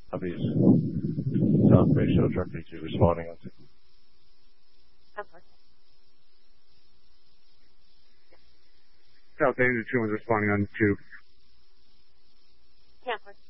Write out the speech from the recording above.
of these South Bay show truck that you're responding on to? South Bay, the 2 was responding on 2. Campus.